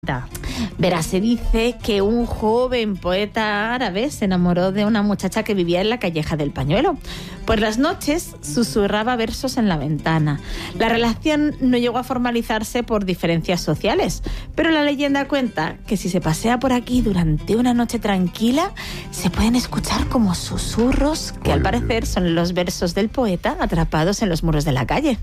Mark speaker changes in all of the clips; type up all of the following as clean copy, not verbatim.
Speaker 1: Verás, se dice que un joven poeta árabe se enamoró de una muchacha que vivía en la calleja del Pañuelo. Por las noches susurraba versos en la ventana. La relación no llegó a formalizarse por diferencias sociales, pero la leyenda cuenta que si se pasea por aquí durante una noche tranquila, se pueden escuchar como susurros que al parecer son los versos del poeta atrapados en los muros de la calle.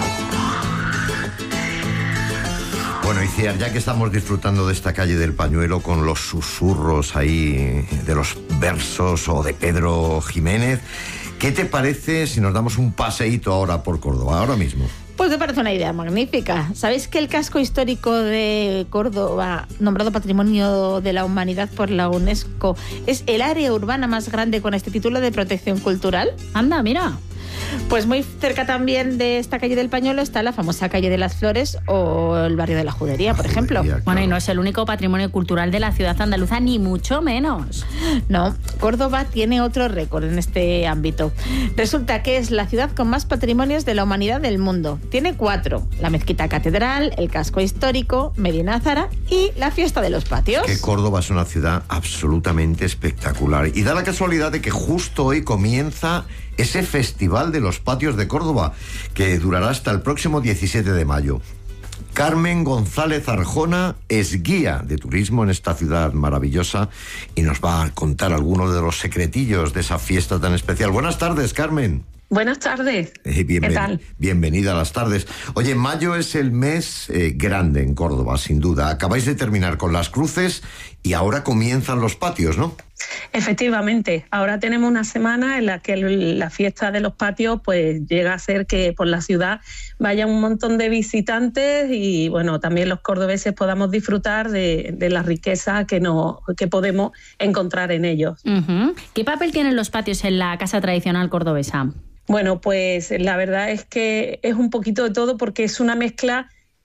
Speaker 2: Bueno, Iciar, ya que estamos disfrutando de esta calle del Pañuelo con los susurros ahí de los versos o de Pedro Jiménez, ¿qué te parece si nos damos un paseíto ahora por Córdoba, ahora mismo?
Speaker 1: Pues me parece una idea magnífica. ¿Sabéis que el casco histórico de Córdoba, nombrado Patrimonio de la Humanidad por la UNESCO, es el área urbana más grande con este título de protección cultural?
Speaker 3: Anda, mira.
Speaker 1: Pues muy cerca también de esta calle del Pañuelo está la famosa calle de las Flores o el barrio de la Judería, por ejemplo.
Speaker 2: Claro.
Speaker 3: Bueno, y no es el único patrimonio cultural de la ciudad andaluza, ni mucho menos.
Speaker 1: No, Córdoba tiene otro récord en este ámbito. Resulta que es la ciudad con más patrimonios de la humanidad del mundo. Tiene 4: la mezquita catedral, el casco histórico, Medina Azara y la fiesta de los patios.
Speaker 2: Que Córdoba es una ciudad absolutamente espectacular. Y da la casualidad de que justo hoy comienza ese Festival de los Patios de Córdoba, que durará hasta el próximo 17 de mayo. Carmen González Arjona es guía de turismo en esta ciudad maravillosa y nos va a contar algunos de los secretillos de esa fiesta tan especial. Buenas tardes, Carmen.
Speaker 4: Buenas tardes. ¿Qué tal?
Speaker 2: Bienvenida a las tardes. Oye, mayo es el mes grande en Córdoba, sin duda. Acabáis de terminar con las cruces y ahora comienzan los patios, ¿no?
Speaker 4: Efectivamente, ahora tenemos una semana en la que la fiesta de los patios pues llega a ser que por la ciudad vayan un montón de visitantes y bueno, también los cordobeses podamos disfrutar de la riqueza que podemos encontrar en ellos.
Speaker 3: Uh-huh. ¿Qué papel tienen los patios en la casa tradicional cordobesa?
Speaker 4: Bueno, pues la verdad es que es un poquito de todo porque es una mezcla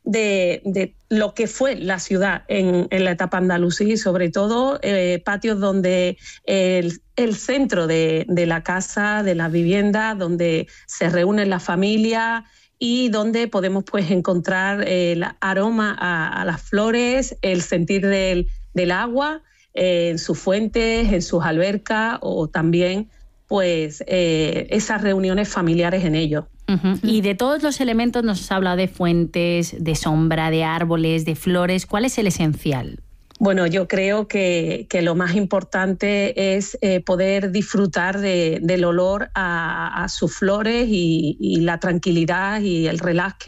Speaker 4: de lo que fue la ciudad en la etapa andalusí y sobre todo patios donde el centro de la casa, de la vivienda, donde se reúnen las familias y donde podemos pues encontrar el aroma a las flores, el sentir del agua en sus fuentes, en sus albercas o también pues esas reuniones familiares en ellos.
Speaker 3: Uh-huh. Y de todos los elementos nos has hablado de fuentes, de sombra, de árboles, de flores. ¿Cuál es el esencial?
Speaker 4: Bueno, yo creo que lo más importante es poder disfrutar del olor a sus flores y la tranquilidad y el relax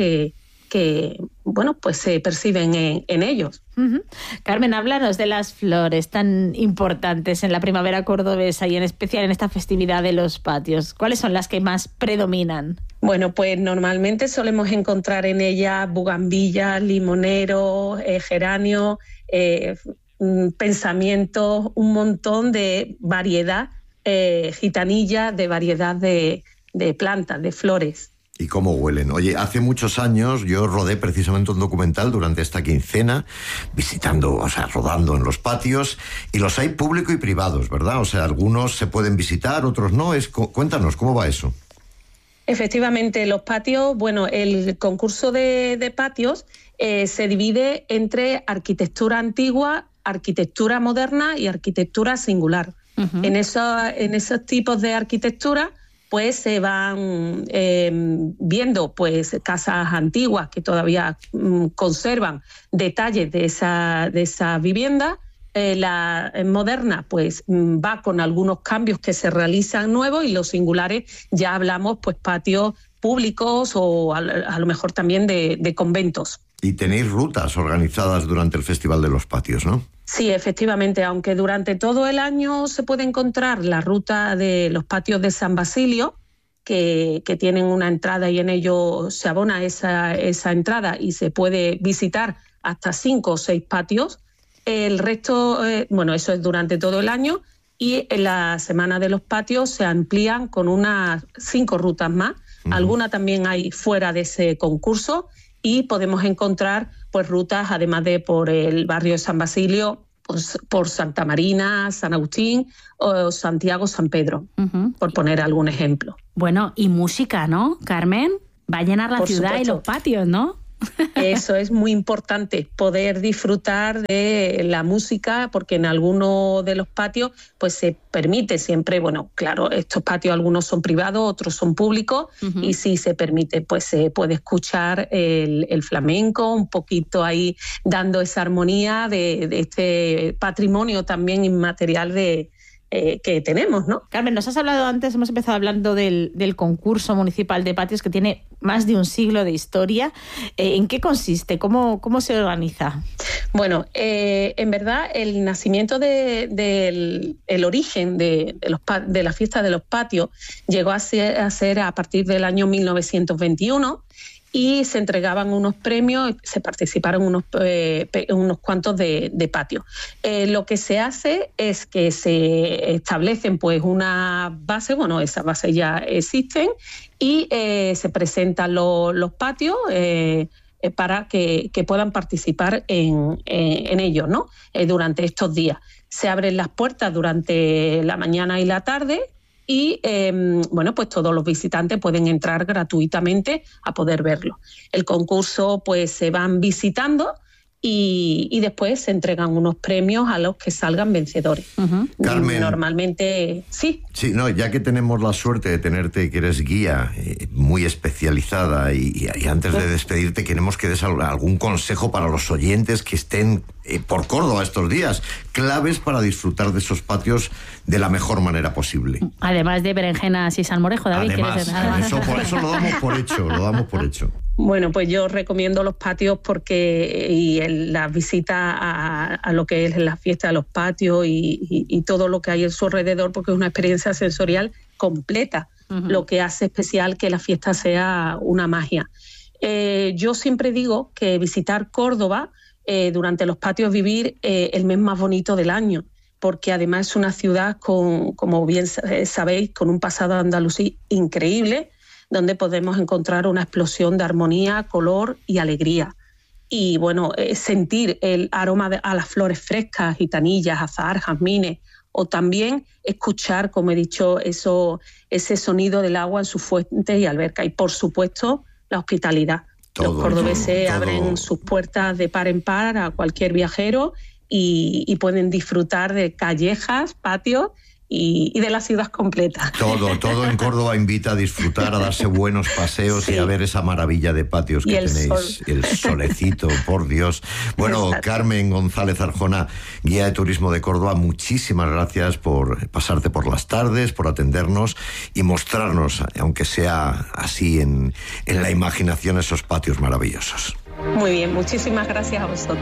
Speaker 4: que bueno, pues se perciben en ellos.
Speaker 1: Uh-huh. Carmen, háblanos de las flores tan importantes en la primavera cordobesa y en especial en esta festividad de los patios. ¿Cuáles son las que más predominan?
Speaker 4: Bueno, pues normalmente solemos encontrar en ellas bugambillas, limoneros, geranios, pensamientos, un montón de variedad, gitanilla, de variedad de plantas, de flores.
Speaker 2: ¿Y cómo huelen? Oye, hace muchos años yo rodé precisamente un documental durante esta quincena, rodando en los patios, y los hay público y privados, ¿verdad? O sea, algunos se pueden visitar, otros no. Cuéntanos, ¿cómo va eso?
Speaker 4: Efectivamente, los patios, bueno, el concurso de patios se divide entre arquitectura antigua, arquitectura moderna y arquitectura singular. Uh-huh. En esos tipos de arquitectura pues se van viendo pues casas antiguas que todavía conservan detalles de esa vivienda. La moderna pues va con algunos cambios que se realizan nuevos y los singulares ya hablamos pues patios públicos o a lo mejor también de conventos.
Speaker 2: Y tenéis rutas organizadas durante el Festival de los Patios, ¿no?
Speaker 4: Sí, efectivamente, aunque durante todo el año se puede encontrar la ruta de los patios de San Basilio, que tienen una entrada y en ello se abona esa entrada y se puede visitar hasta 5 o 6 patios. El resto, eso es durante todo el año y en la Semana de los Patios se amplían con unas 5 rutas más. Uh-huh. Alguna también hay fuera de ese concurso y podemos encontrar pues rutas además de por el barrio de San Basilio, pues, por Santa Marina, San Agustín o Santiago, San Pedro, uh-huh, por poner algún ejemplo.
Speaker 3: Bueno, y música, ¿no, Carmen? Va a llenar la ciudad y los patios, ¿no?
Speaker 4: Eso es muy importante, poder disfrutar de la música, porque en algunos de los patios pues se permite siempre, bueno, claro, estos patios algunos son privados, otros son públicos, y sí se permite, pues se puede escuchar el flamenco, un poquito ahí dando esa armonía de este patrimonio también inmaterial que tenemos, ¿no?
Speaker 1: Carmen, nos has hablado antes, hemos empezado hablando del concurso municipal de patios que tiene más de un siglo de historia. ¿En qué consiste? ¿Cómo se organiza?
Speaker 4: Bueno, en verdad el nacimiento el origen de la fiesta de los patios llegó a ser a partir del año 1921, y se entregaban unos premios, se participaron unos cuantos de patio. Lo que se hace es que se establecen pues una base, bueno, esas bases ya existen, y se presentan los patios para que puedan participar en ellos, ¿no? Durante estos días. Se abren las puertas durante la mañana y la tarde, y bueno, pues todos los visitantes pueden entrar gratuitamente a poder verlo. El concurso pues se van visitando y después se entregan unos premios a los que salgan vencedores.
Speaker 2: Carmen,
Speaker 4: normalmente sí.
Speaker 2: Sí, no, ya que tenemos la suerte de tenerte, que eres guía muy especializada, y antes de despedirte queremos que des algún consejo para los oyentes que estén por Córdoba estos días, claves para disfrutar de esos patios de la mejor manera posible.
Speaker 3: Además de berenjenas y salmorejo, David.
Speaker 2: Además, por eso lo damos por hecho.
Speaker 4: Bueno, pues yo recomiendo los patios porque la visita a lo que es la fiesta de los patios y todo lo que hay en su alrededor, porque es una experiencia sensorial completa, lo que hace especial que la fiesta sea una magia. Yo siempre digo que visitar Córdoba durante los patios, vivir el mes más bonito del año, porque además es una ciudad como bien sabéis, con un pasado andalusí increíble, donde podemos encontrar una explosión de armonía, color y alegría. Y bueno, sentir el aroma a las flores frescas, gitanillas, azahar, jazmines, o también escuchar, como he dicho, ese sonido del agua en sus fuentes y albercas. Y por supuesto, la hospitalidad. Los cordobeses abren sus puertas de par en par a cualquier viajero y pueden disfrutar de callejas, patios y de la ciudad completa.
Speaker 2: Todo en Córdoba invita a disfrutar, a darse buenos paseos, sí, y a ver esa maravilla de patios que tenéis. El solecito, por Dios. Bueno, exacto. Carmen González Arjona, guía de turismo de Córdoba, muchísimas gracias por pasarte por las tardes, por atendernos y mostrarnos, aunque sea así en la imaginación, esos patios maravillosos.
Speaker 4: Muy bien, muchísimas gracias a vosotros.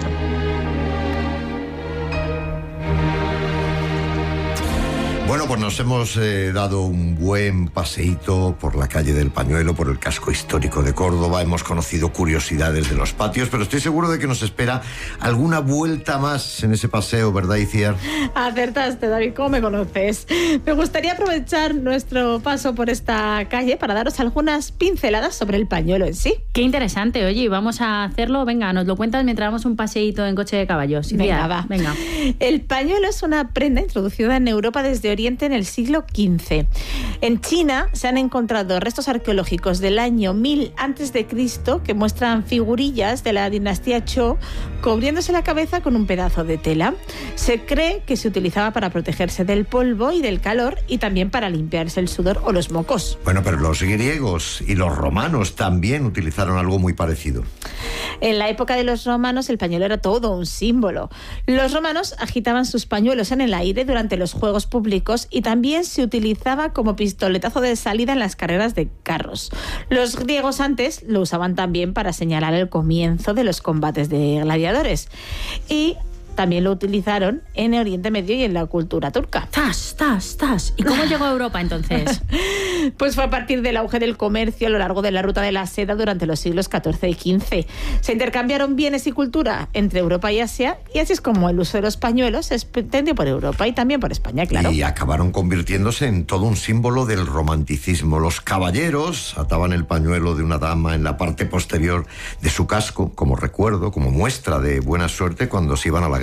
Speaker 2: Bueno, pues nos hemos dado un buen paseíto por la calle del Pañuelo, por el casco histórico de Córdoba. Hemos conocido curiosidades de los patios, pero estoy seguro de que nos espera alguna vuelta más en ese paseo, ¿verdad, Iciar?
Speaker 1: Acertaste, David, ¿cómo me conoces? Me gustaría aprovechar nuestro paso por esta calle para daros algunas pinceladas sobre el pañuelo en sí.
Speaker 3: Qué interesante, oye, vamos a hacerlo. Venga, nos lo cuentas mientras damos un paseíto en coche de caballos.
Speaker 1: Venga, va.
Speaker 3: Venga.
Speaker 1: El pañuelo es una prenda introducida en Europa desde Oriente en el siglo XV. En China se han encontrado restos arqueológicos del año 1000 a.C. que muestran figurillas de la dinastía Zhou cubriéndose la cabeza con un pedazo de tela. Se cree que se utilizaba para protegerse del polvo y del calor y también para limpiarse el sudor o los mocos.
Speaker 2: Bueno, pero los griegos y los romanos también utilizaron algo muy parecido.
Speaker 1: En la época de los romanos el pañuelo era todo un símbolo. Los romanos agitaban sus pañuelos en el aire durante los juegos públicos y también se utilizaba como pistoletazo de salida en las carreras de carros. Los griegos antes lo usaban también para señalar el comienzo de los combates de gladiadores. Y también lo utilizaron en Oriente Medio y en la cultura turca.
Speaker 3: ¡Tas! ¿Y cómo llegó a Europa entonces?
Speaker 1: Pues fue a partir del auge del comercio a lo largo de la ruta de la seda durante los siglos XIV y XV. Se intercambiaron bienes y cultura entre Europa y Asia, y así es como el uso de los pañuelos se extendió por Europa y también por España, claro.
Speaker 2: Y acabaron convirtiéndose en todo un símbolo del romanticismo. Los caballeros ataban el pañuelo de una dama en la parte posterior de su casco, como recuerdo, como muestra de buena suerte cuando se iban a la guerra.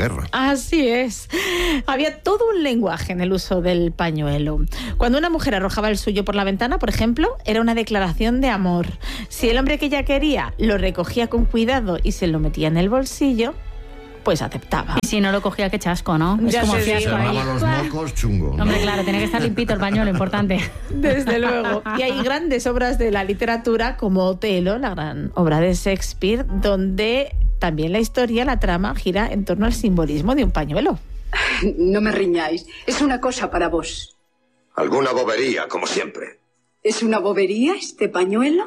Speaker 2: guerra.
Speaker 1: Así es. Había todo un lenguaje en el uso del pañuelo. Cuando una mujer arrojaba el suyo por la ventana, por ejemplo, era una declaración de amor. Si el hombre que ella quería lo recogía con cuidado y se lo metía en el bolsillo, pues aceptaba.
Speaker 3: Y si no lo cogía, qué chasco, ¿no?
Speaker 1: Ya
Speaker 3: es como
Speaker 1: se
Speaker 3: fiasco ahí.
Speaker 2: Cerraba los mocos, chungo, ¿no?
Speaker 3: Hombre, claro, tiene que estar limpito el pañuelo, importante.
Speaker 1: Desde luego. Y hay grandes obras de la literatura como Otelo, la gran obra de Shakespeare, donde también la historia, la trama, gira en torno al simbolismo de un pañuelo.
Speaker 5: No me riñáis. Es una cosa para vos.
Speaker 6: Alguna bobería, como siempre.
Speaker 5: ¿Es una bobería este pañuelo?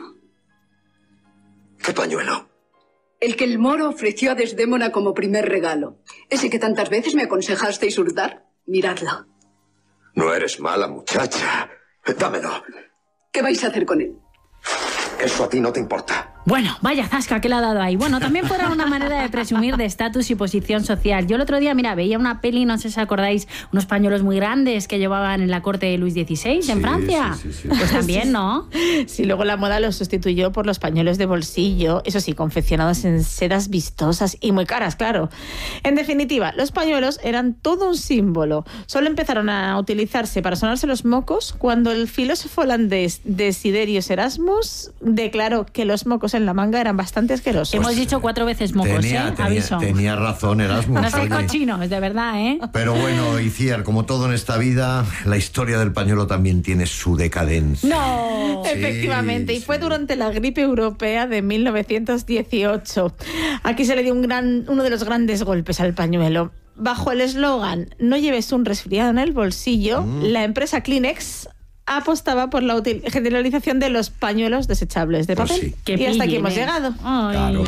Speaker 6: ¿Qué pañuelo?
Speaker 5: El que el moro ofreció a Desdémona como primer regalo. Ese que tantas veces me aconsejasteis hurtar. Miradlo.
Speaker 6: No eres mala, muchacha. Dámelo.
Speaker 5: ¿Qué vais a hacer con él?
Speaker 6: Eso a ti no te importa.
Speaker 3: Bueno, vaya zasca que le ha dado ahí. Bueno, también fuera una manera de presumir de estatus y posición social. Yo el otro día, mira, veía una peli, no sé si acordáis, unos pañuelos muy grandes que llevaban en la corte de Luis XVI en Francia.
Speaker 2: Sí.
Speaker 3: Pues también, ¿no?
Speaker 1: Sí, luego la moda los sustituyó por los pañuelos de bolsillo, eso sí, confeccionados en sedas vistosas y muy caras, claro. En definitiva, los pañuelos eran todo un símbolo. Solo empezaron a utilizarse para sonarse los mocos cuando el filósofo holandés Desiderius Erasmus declaró que los mocos en la manga eran bastante asquerosos.
Speaker 3: Hemos dicho 4 veces mocos, aviso.
Speaker 2: Tenía razón Erasmus.
Speaker 3: No seáis
Speaker 2: oye.
Speaker 3: cochinos, de verdad, ¿eh?
Speaker 2: Pero bueno, Iciar, como todo en esta vida, la historia del pañuelo también tiene su decadencia.
Speaker 3: ¡No!
Speaker 2: Sí,
Speaker 1: Efectivamente, y fue
Speaker 2: sí.
Speaker 1: durante la gripe europea de 1918. Aquí se le dio uno de los grandes golpes al pañuelo. Bajo el eslogan "No lleves un resfriado en el bolsillo", la empresa Kleenex apostaba por la generalización de los pañuelos desechables de
Speaker 2: Pues
Speaker 1: papel.
Speaker 2: sí.
Speaker 3: Qué
Speaker 1: Y hasta aquí
Speaker 3: pille,
Speaker 1: hemos
Speaker 3: ¿eh?
Speaker 1: llegado.
Speaker 3: Ay.
Speaker 2: Claro.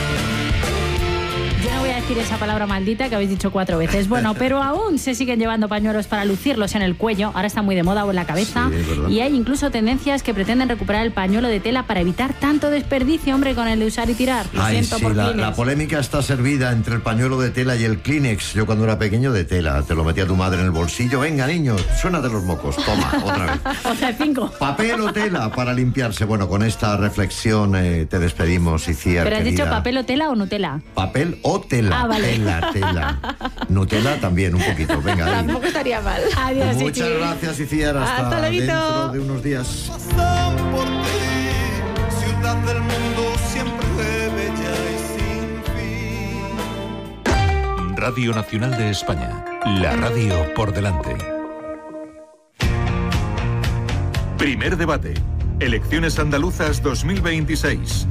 Speaker 3: Yo no voy a decir esa palabra maldita que habéis dicho 4 veces. Bueno, pero aún se siguen llevando pañuelos para lucirlos en el cuello. Ahora está muy de moda o en la cabeza.
Speaker 2: Sí, es verdad.
Speaker 3: Y hay incluso tendencias que pretenden recuperar el pañuelo de tela para evitar tanto desperdicio, hombre, con el de usar y tirar. Lo
Speaker 2: Ay,
Speaker 3: siento
Speaker 2: sí,
Speaker 3: por
Speaker 2: la
Speaker 3: Kleenex.
Speaker 2: polémica está servida entre el pañuelo de tela y el Kleenex. Yo cuando era pequeño de tela, te lo metía tu madre en el bolsillo. Venga, niño, suénate los mocos. Toma, otra vez.
Speaker 3: O sea, 5.
Speaker 2: ¿Papel o tela para limpiarse? Bueno, con esta reflexión te despedimos, Iciar.
Speaker 3: ¿Pero has dicho
Speaker 2: querida.
Speaker 3: papel o tela o Nutella?
Speaker 2: ¿Papel o tela?
Speaker 3: Ah, vale.
Speaker 2: Tela. Nutella también, un poquito. Venga, ahí.
Speaker 1: Tampoco estaría mal.
Speaker 3: Adiós,
Speaker 2: Muchas
Speaker 3: Ichi.
Speaker 2: gracias, Iciar.
Speaker 1: Hasta
Speaker 2: Hasta
Speaker 1: luego.
Speaker 2: dentro de unos días.
Speaker 7: Pasan por ti, ciudad del mundo siempre bella y sin fin.
Speaker 8: Radio Nacional de España, la radio por delante. Primer debate. Elecciones andaluzas 2026.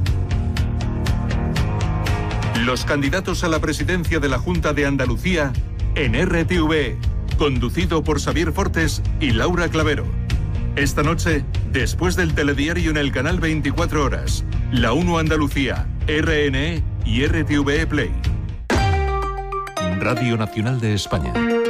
Speaker 8: Los candidatos a la presidencia de la Junta de Andalucía en RTV, conducido por Xavier Fortes y Laura Clavero. Esta noche, después del telediario en el canal 24 horas, La 1 Andalucía, RNE y RTV Play. Radio Nacional de España.